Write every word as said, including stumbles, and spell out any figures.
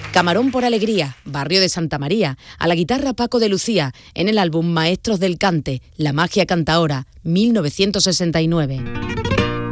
Camarón por Alegría, Barrio de Santa María, a la guitarra Paco de Lucía, en el álbum Maestros del Cante, La magia cantaora, mil novecientos sesenta y nueve.